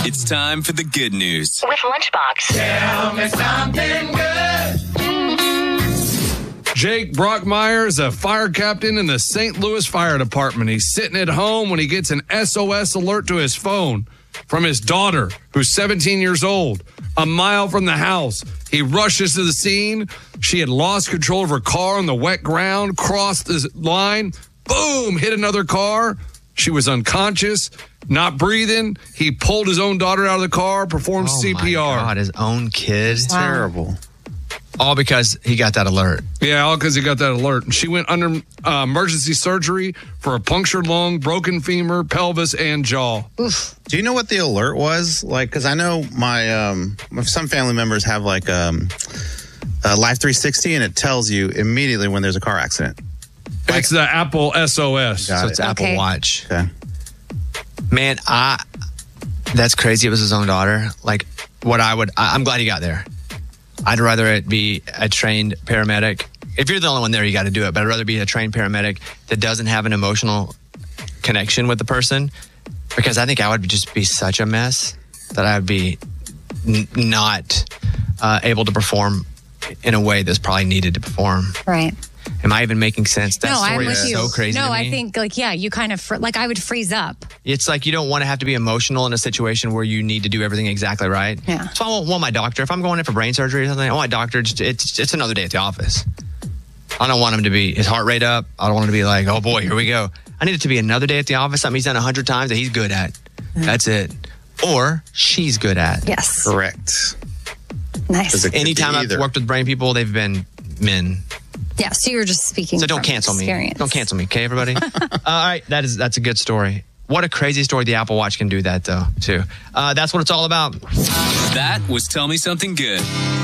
It's time for the good news. With Lunchbox. Tell me something good. Jake Brockmeyer is a fire captain in the St. Louis Fire Department. He's sitting at home when he gets an SOS alert to his phone from his daughter, who's 17 years old, a mile from the house. He rushes to the scene. She had lost control of her car on the wet ground, crossed the line, boom, hit another car. She was unconscious, not breathing. He pulled his own daughter out of the car, performed CPR. My God, his own kid. Terrible. All because he got that alert. Yeah, all because he got that alert. And she went under emergency surgery for a punctured lung, broken femur, pelvis, and jaw. Oof. Do you know what the alert was? Like, because I know my some family members have like a Life 360, and it tells you immediately when there's a car accident. It's the Apple SOS. So it's Apple Watch. Okay. Man, that's crazy. It was his own daughter. Like, I'm glad he got there. I'd rather it be a trained paramedic. If you're the only one there, you got to do it. But I'd rather be a trained paramedic that doesn't have an emotional connection with the person, because I think I would just be such a mess that I would be not able to perform in a way that's probably needed to perform. Right. Am I even making sense? That story I'm is with you. so crazy to me. I think, you kind of, I would freeze up. It's like you don't want to have to be emotional in a situation where you need to do everything exactly right. Yeah. So I want my doctor, if I'm going in for brain surgery or something, I want my doctor, it's another day at the office. I don't want him to be his heart rate up. I don't want him to be like, oh boy, here we go. I need it to be another day at the office, something he's done 100 times that he's good at. That's it. Or she's good at. Yes. Correct. Nice. Anytime I've worked with brain people, they've been men. Yeah, so you're just speaking. So don't cancel me. Don't cancel me, okay, everybody? All right, that's a good story. What a crazy story. The Apple Watch can do that, though, too. That's what it's all about. That was Tell Me Something Good.